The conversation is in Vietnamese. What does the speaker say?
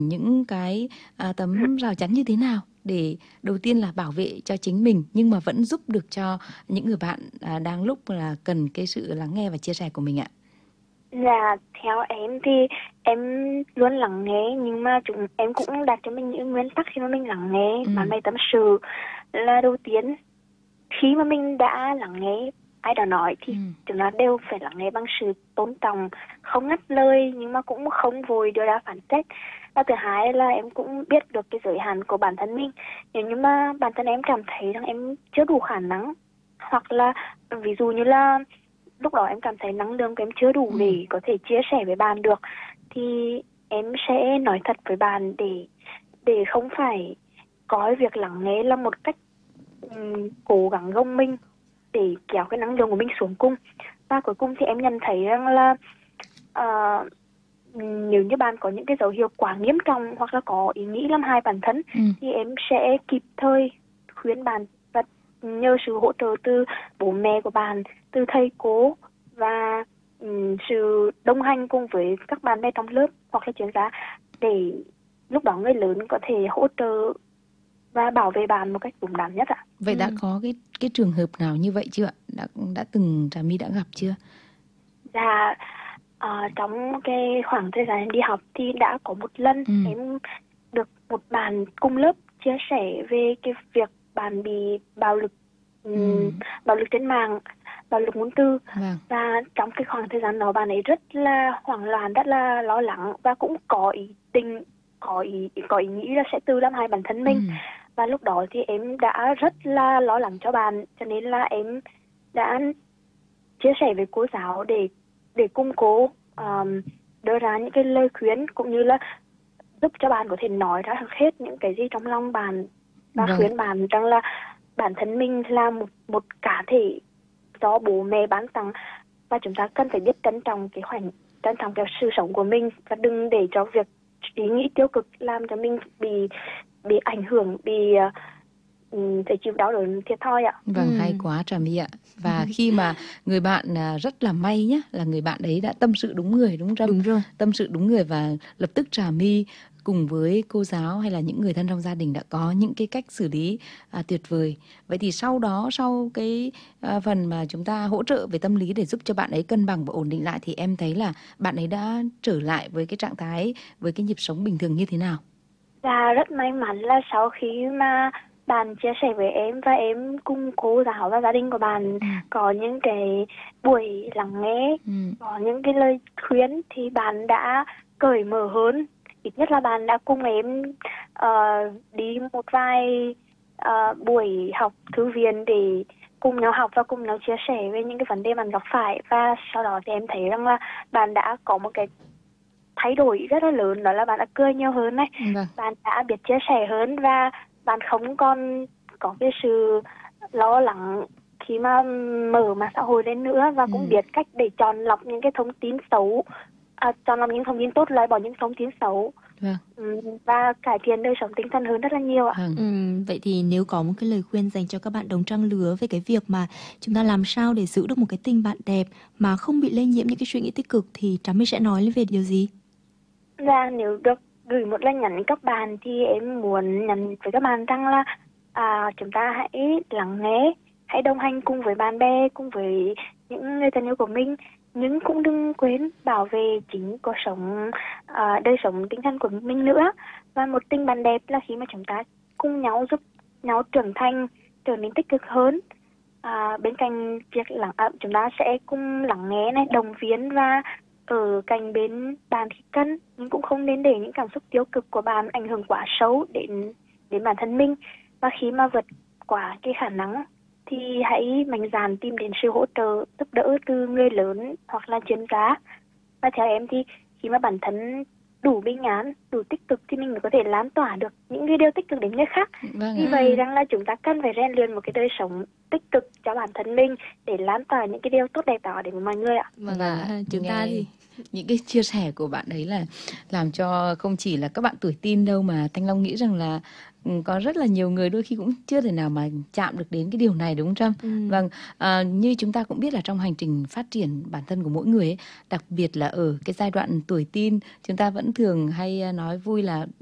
những cái tấm rào chắn như thế nào để đầu tiên là bảo vệ cho chính mình nhưng mà vẫn giúp được cho những người bạn đang lúc là cần cái sự lắng nghe và chia sẻ của mình ạ? Dạ, theo em thì em luôn lắng nghe, nhưng mà em cũng đặt cho mình những nguyên tắc khi mà mình lắng nghe bạn bè tâm sự. Là đầu tiên, khi mà mình đã lắng nghe ai đó nói thì chúng ta đều phải lắng nghe bằng sự tôn trọng, không ngắt lời nhưng mà cũng không vội đưa ra phán xét. Và thứ hai là em cũng biết được cái giới hạn của bản thân mình. Nếu như mà bản thân em cảm thấy rằng em chưa đủ khả năng, hoặc là ví dụ như là lúc đó em cảm thấy năng lượng của em chưa đủ để có thể chia sẻ với bạn được, thì em sẽ nói thật với bạn để không phải coi việc lắng nghe là một cách cố gắng gồng mình để kéo cái năng lượng của mình xuống cùng. Và cuối cùng thì em nhận thấy rằng là nếu như bạn có những cái dấu hiệu quá nghiêm trọng hoặc là có ý nghĩ làm hại bản thân thì em sẽ kịp thời khuyên bạn và nhờ sự hỗ trợ từ bố mẹ của bạn, từ thầy cô và sự đồng hành cùng với các bạn bè trong lớp hoặc là chuyên gia, để lúc đó người lớn có thể hỗ trợ và bảo vệ bạn một cách đúng đắn nhất ạ. Vậy đã có cái trường hợp nào như vậy chưa ạ? Đã từng Trà My đã gặp chưa? Dạ, trong cái khoảng thời gian em đi học thì đã có một lần em được một bạn cùng lớp chia sẻ về cái việc bạn bị bạo lực trên mạng, bạo lực ngôn từ. Và trong cái khoảng thời gian đó bạn ấy rất là hoảng loạn, rất là lo lắng và cũng có ý nghĩ là sẽ tự làm hại bản thân mình. Và lúc đó thì em đã rất là lo lắng cho bạn, cho nên là em đã chia sẻ với cô giáo để cùng cô đưa ra những cái lời khuyên, cũng như là giúp cho bạn có thể nói ra hết những cái gì trong lòng bạn, và khuyên bạn rằng là bản thân mình là một cá thể do bố mẹ ban tặng, và chúng ta cần phải biết trân trọng cái sự sống của mình, và đừng để cho việc ý nghĩ tiêu cực làm cho mình bị ảnh hưởng, phải chịu đau đớn thiệt thòi ạ. Vâng, hay quá Trà My ạ. Và khi mà người bạn rất là may nhé, là người bạn ấy đã tâm sự đúng người, đúng không? Đúng rồi. Tâm sự đúng người và lập tức Trà My cùng với cô giáo hay là những người thân trong gia đình đã có những cái cách xử lý tuyệt vời. Vậy thì sau đó, sau cái phần mà chúng ta hỗ trợ về tâm lý để giúp cho bạn ấy cân bằng và ổn định lại, thì em thấy là bạn ấy đã trở lại với cái trạng thái, với cái nhịp sống bình thường như thế nào? Dạ, rất may mắn là sau khi mà bạn chia sẻ với em và em cùng cô giáo và gia đình của bạn có những cái buổi lắng nghe, có những cái lời khuyên, thì bạn đã cởi mở hơn. Ít nhất là bạn đã cùng em đi một vài buổi học thư viện để cùng nhau học và cùng nhau chia sẻ về những cái vấn đề bạn gặp phải. Và sau đó thì em thấy rằng là bạn đã có một cái thay đổi rất là lớn, đó là bạn đã cười nhiều hơn này, bạn đã biết chia sẻ hơn, và bạn không còn có cái sự lo lắng khi mà mở mạng xã hội lên nữa, và cũng biết cách để chọn lọc những cái thông tin xấu, chọn lọc những thông tin tốt, loại bỏ những thông tin xấu, và cải thiện đời sống tinh thần hơn rất là nhiều ạ. Vậy thì nếu có một cái lời khuyên dành cho các bạn đồng trang lứa về cái việc mà chúng ta làm sao để giữ được một cái tình bạn đẹp mà không bị lây nhiễm những cái suy nghĩ tích cực, thì Trà My sẽ nói về điều gì? Dạ, nếu được gửi một lời nhắn đến các bạn thì em muốn nhắn với các bạn rằng là chúng ta hãy lắng nghe, hãy đồng hành cùng với bạn bè, cùng với những người thân yêu của mình, nhưng cũng đừng quên bảo vệ chính cuộc sống, đời sống tinh thần của mình nữa. Và một tình bạn đẹp là khi mà chúng ta cùng nhau giúp nhau trưởng thành, trở nên tích cực hơn. Bên cạnh việc chúng ta sẽ cùng lắng nghe này, động viên và ở cạnh bên bạn khi cần, nhưng cũng không nên để những cảm xúc tiêu cực của bạn ảnh hưởng quá xấu đến bản thân mình. Và khi mà vượt qua cái khả năng thì hãy mạnh dạn tìm đến sự hỗ trợ, giúp đỡ từ người lớn hoặc là chuyên gia. Và theo em thì khi mà bản thân đủ bình an, đủ tích cực thì mình mới có thể lan tỏa được những cái điều tích cực đến người khác. Vì vậy rằng là chúng ta cần phải rèn luyện một cái đời sống tích cực cho bản thân mình để lan tỏa những cái điều tốt đẹp đó đến mọi người ạ. Chúng ta thì Những cái chia sẻ của bạn đấy là làm cho không chỉ là các bạn tuổi teen đâu, mà Thanh Long nghĩ rằng là có rất là nhiều người đôi khi cũng chưa thể nào mà chạm được đến cái điều này, đúng không Trâm? Vâng, như chúng ta cũng biết là trong hành trình phát triển bản thân của mỗi người ấy, đặc biệt là ở cái giai đoạn tuổi teen, chúng ta vẫn thường hay nói vui là